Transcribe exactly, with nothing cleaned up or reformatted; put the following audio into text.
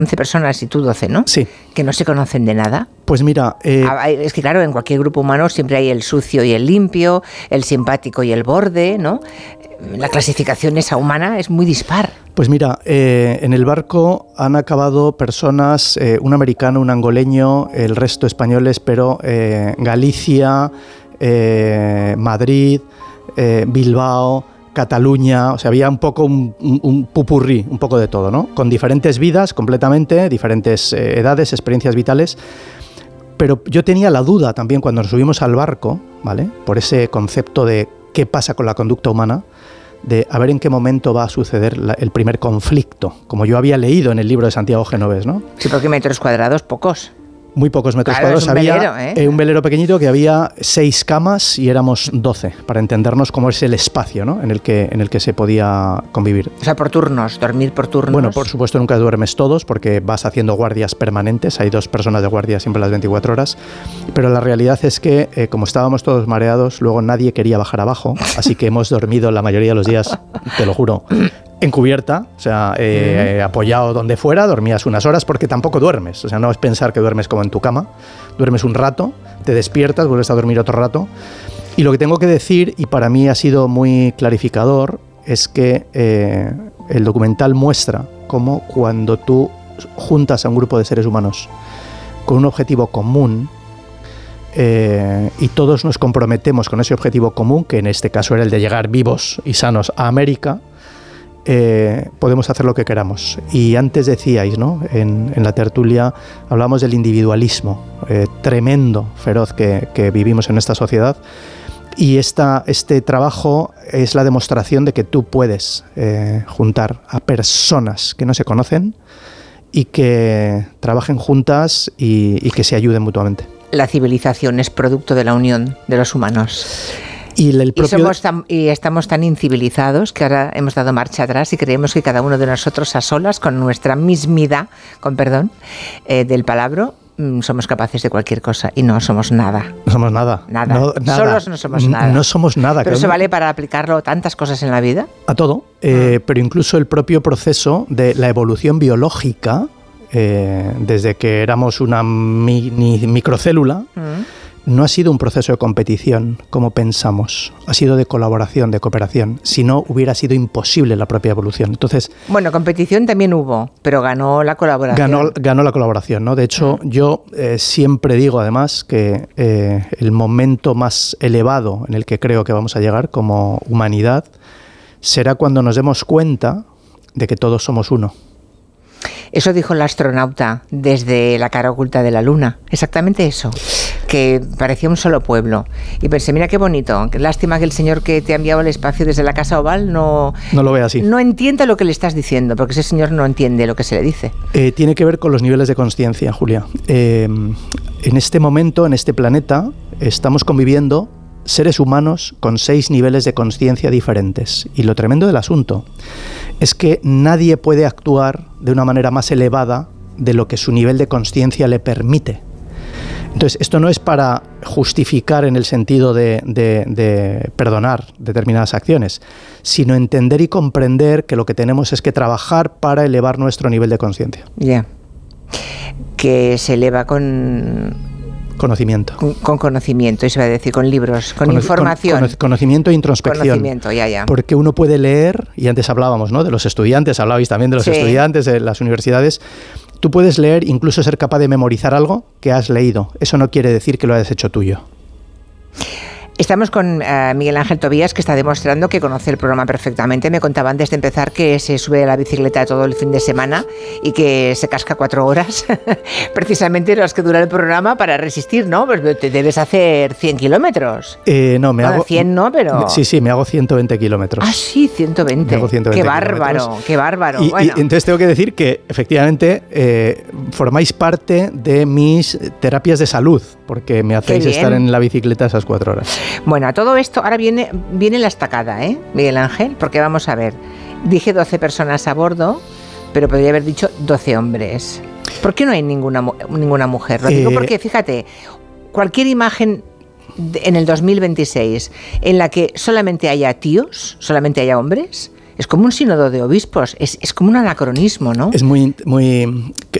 once personas y tú doce, ¿no? Sí. Que no se conocen de nada. Pues mira... Eh, es que claro, en cualquier grupo humano siempre hay el sucio y el limpio, el simpático y el borde, ¿no? La clasificación esa humana es muy dispar. Pues mira, eh, en el barco han acabado personas, eh, un americano, un angoleño, el resto españoles, pero eh, Galicia, eh, Madrid, eh, Bilbao, Cataluña, o sea, había un poco un, un, un pupurrí, un poco de todo, ¿no? Con diferentes vidas completamente, diferentes eh, edades, experiencias vitales, pero yo tenía la duda también cuando nos subimos al barco, ¿vale? Por ese concepto de qué pasa con la conducta humana, de a ver en qué momento va a suceder la, el primer conflicto, como yo había leído en el libro de Santiago Genovés, ¿no? Sí, porque metros cuadrados, pocos. Muy pocos metros claro, cuadrados. Es un había velero, ¿eh? Eh, un velero pequeñito que había seis camas y éramos doce, para entendernos cómo es el espacio, ¿no? en, el que, en el que se podía convivir. O sea, por turnos, dormir por turnos. Bueno, por supuesto nunca duermes todos porque vas haciendo guardias permanentes, hay dos personas de guardia siempre las veinticuatro horas, pero la realidad es que eh, como estábamos todos mareados, luego nadie quería bajar abajo, así que hemos dormido la mayoría de los días, te lo juro, en cubierta, o sea, eh, uh-huh. apoyado donde fuera, dormías unas horas porque tampoco duermes, o sea, no es pensar que duermes como en tu cama, duermes un rato, te despiertas, vuelves a dormir otro rato, y lo que tengo que decir, y para mí ha sido muy clarificador, es que eh, el documental muestra cómo cuando tú juntas a un grupo de seres humanos con un objetivo común, eh, y todos nos comprometemos con ese objetivo común, que en este caso era el de llegar vivos y sanos a América, Eh, podemos hacer lo que queramos. Y antes decíais, ¿no? En, en la tertulia hablamos del individualismo eh, tremendo, feroz que, que vivimos en esta sociedad, y esta, este trabajo es la demostración de que tú puedes eh, juntar a personas que no se conocen y que trabajen juntas y, y que se ayuden mutuamente. La civilización es producto de la unión de los humanos. Y, el propio... y, somos tan, y estamos tan incivilizados que ahora hemos dado marcha atrás y creemos que cada uno de nosotros a solas, con nuestra mismidad, con perdón, eh, del palabra, somos capaces de cualquier cosa y no somos nada. No somos nada. Nada. No, nada. Solos no somos nada. No somos nada. Pero eso vale para aplicarlo a tantas cosas en la vida. A todo. Eh, mm. Pero incluso el propio proceso de la evolución biológica, eh, desde que éramos una mini microcélula, mm. no ha sido un proceso de competición como pensamos, ha sido de colaboración, de cooperación. Si no, hubiera sido imposible la propia evolución. Entonces, bueno, competición también hubo, pero ganó la colaboración. Ganó, ganó la colaboración, ¿no? De hecho, mm. yo eh, siempre digo además que eh, el momento más elevado en el que creo que vamos a llegar como humanidad será cuando nos demos cuenta de que todos somos uno. Eso dijo el astronauta desde la cara oculta de la Luna, exactamente eso, que parecía un solo pueblo. Y pensé, mira qué bonito, qué lástima que el señor que te ha enviado al espacio desde la Casa Oval no, no lo ve así. No entienda lo que le estás diciendo, porque ese señor no entiende lo que se le dice. Eh, tiene que ver con los niveles de conciencia, Julia. Eh, en este momento, en este planeta, estamos conviviendo seres humanos con seis niveles de conciencia diferentes. Y lo tremendo del asunto es que nadie puede actuar de una manera más elevada de lo que su nivel de conciencia le permite. Entonces, esto no es para justificar en el sentido de, de, de perdonar determinadas acciones, sino entender y comprender que lo que tenemos es que trabajar para elevar nuestro nivel de conciencia. Ya. Yeah. Que se eleva con... Conocimiento. Con, con conocimiento, eso iba a decir, con libros, con Cono- información. Con, con, conocimiento e introspección. Conocimiento, ya, ya. Porque uno puede leer, y antes hablábamos, ¿no?, de los estudiantes, hablabais también de los sí. estudiantes de las universidades. Tú puedes leer, incluso ser capaz de memorizar algo que has leído. Eso no quiere decir que lo hayas hecho tuyo. Estamos con uh, Miguel Ángel Tobías, que está demostrando que conoce el programa perfectamente. Me contaba antes de empezar que se sube a la bicicleta todo el fin de semana y que se casca cuatro horas, precisamente las que dura el programa, para resistir, ¿no? Pues te debes hacer cien kilómetros. Eh, no, me bueno, hago... cien no, pero... Sí, sí, me hago ciento veinte kilómetros. Ah, sí, ciento veinte. Me hago ciento veinte qué bárbaro, kilómetros. qué bárbaro. Y, bueno. y entonces tengo que decir que, efectivamente, eh, formáis parte de mis terapias de salud, porque me hacéis estar en la bicicleta esas cuatro horas. Bueno, a todo esto, ahora viene, viene la estacada, ¿eh, Miguel Ángel? Porque vamos a ver, dije doce personas a bordo, pero podría haber dicho doce hombres. ¿Por qué no hay ninguna, ninguna mujer? Lo digo eh... porque, fíjate, cualquier imagen en el dos mil veintiséis en la que solamente haya tíos, solamente haya hombres, es como un sínodo de obispos, es, es como un anacronismo, ¿no? Es muy, muy